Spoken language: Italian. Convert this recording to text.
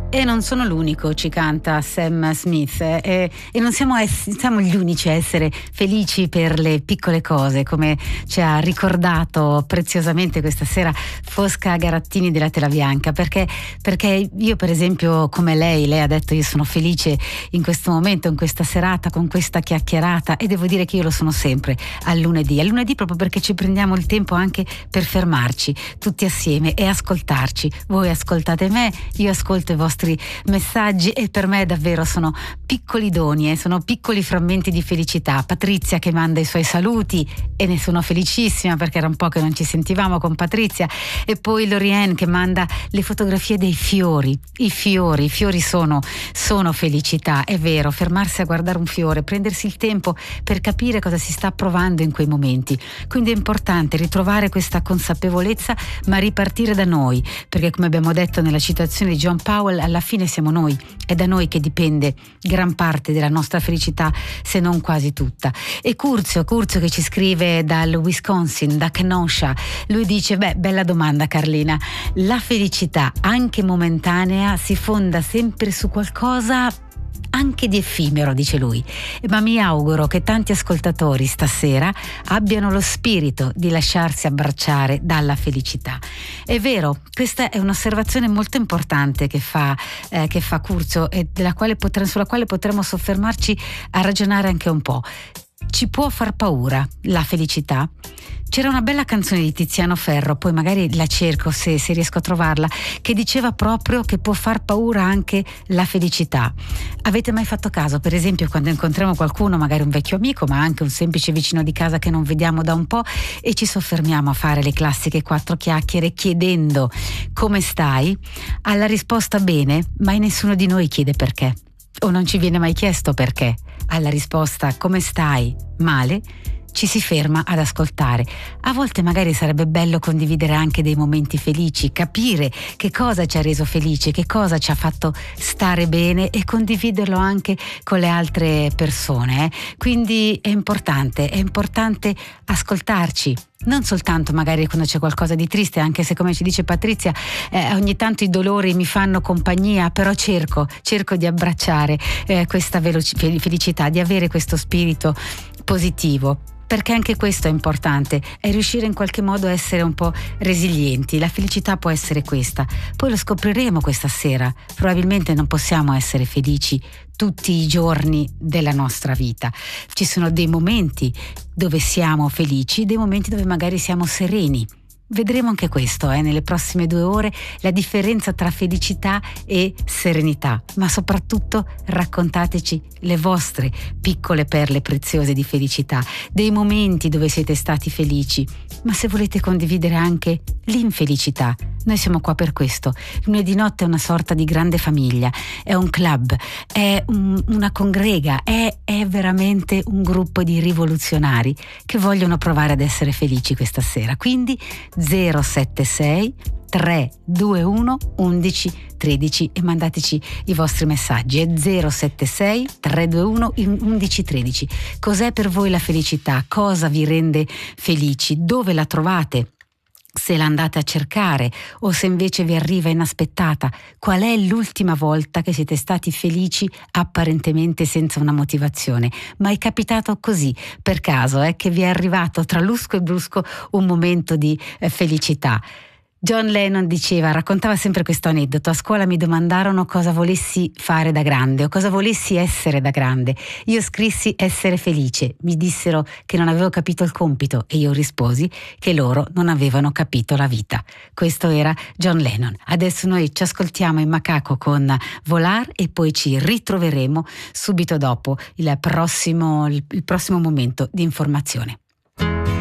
E non sono l'unico, ci canta Sam Smith, e non siamo gli unici a essere felici per le piccole cose, come ci ha ricordato preziosamente questa sera Fosca Garattini della Tela Bianca, perché io, per esempio, come lei ha detto, io sono felice in questo momento, in questa serata, con questa chiacchierata, e devo dire che io lo sono sempre al lunedì proprio perché ci prendiamo il tempo anche per fermarci tutti assieme e ascoltarci. Voi ascoltate me, io ascolto i vostri messaggi, e per me davvero sono piccoli doni, sono piccoli frammenti di felicità. Patrizia che manda i suoi saluti, e ne sono felicissima perché era un po' che non ci sentivamo con Patrizia, e poi Lorien che manda le fotografie dei fiori. I fiori sono felicità, è vero, fermarsi a guardare un fiore, prendersi il tempo per capire cosa si sta provando in quei momenti. Quindi è importante ritrovare questa consapevolezza, ma ripartire da noi, perché come abbiamo detto nella citazione di John Powell, alla fine siamo noi, è da noi che dipende gran parte della nostra felicità, se non quasi tutta. E Curzio che ci scrive dal Wisconsin, da Kenosha, lui dice: bella domanda Carlina, la felicità anche momentanea si fonda sempre su qualcosa anche di effimero, dice lui, ma mi auguro che tanti ascoltatori stasera abbiano lo spirito di lasciarsi abbracciare dalla felicità. È vero, questa è un'osservazione molto importante che fa Curzio, e sulla quale potremo soffermarci a ragionare anche un po'. Ci può far paura la felicità? C'era una bella canzone di Tiziano Ferro, poi magari la cerco se riesco a trovarla, che diceva proprio che può far paura anche la felicità. Avete mai fatto caso, per esempio, quando incontriamo qualcuno, magari un vecchio amico, ma anche un semplice vicino di casa che non vediamo da un po', e ci soffermiamo a fare le classiche 4 chiacchiere chiedendo come stai? Alla risposta bene, mai nessuno di noi chiede perché, o non ci viene mai chiesto perché. Alla risposta come stai? Male, ci si ferma ad ascoltare. A volte magari sarebbe bello condividere anche dei momenti felici, capire che cosa ci ha reso felice, che cosa ci ha fatto stare bene, e condividerlo anche con le altre persone. Quindi è importante ascoltarci. Non soltanto magari quando c'è qualcosa di triste, anche se, come ci dice Patrizia, ogni tanto i dolori mi fanno compagnia, però cerco di abbracciare questa felicità, di avere questo spirito positivo. Perché anche questo è importante, è riuscire in qualche modo a essere un po' resilienti. La felicità può essere questa, poi lo scopriremo questa sera. Probabilmente non possiamo essere felici tutti i giorni della nostra vita. Ci sono dei momenti dove siamo felici, dei momenti dove magari siamo sereni. Vedremo anche questo nelle prossime 2 ore, la differenza tra felicità e serenità, ma soprattutto raccontateci le vostre piccole perle preziose di felicità, dei momenti dove siete stati felici, ma se volete condividere anche l'infelicità, noi siamo qua per questo. Lunedì notte è una sorta di grande famiglia, è un club, è una congrega, è veramente un gruppo di rivoluzionari che vogliono provare ad essere felici questa sera. Quindi 076 321 11 13 e mandateci i vostri messaggi. È 076 321 11 13. Cos'è per voi la felicità? Cosa vi rende felici? Dove la trovate? Se la andate a cercare, o se invece vi arriva inaspettata. Qual è l'ultima volta che siete stati felici apparentemente senza una motivazione? Ma è capitato così, per caso, che vi è arrivato tra lusco e brusco un momento di felicità. John Lennon raccontava sempre questo aneddoto: a scuola mi domandarono cosa volessi fare da grande o cosa volessi essere da grande. Io scrissi essere felice, mi dissero che non avevo capito il compito e io risposi che loro non avevano capito la vita. Questo era John Lennon. Adesso noi ci ascoltiamo in Macaco con Volar e poi ci ritroveremo subito dopo il prossimo momento di informazione.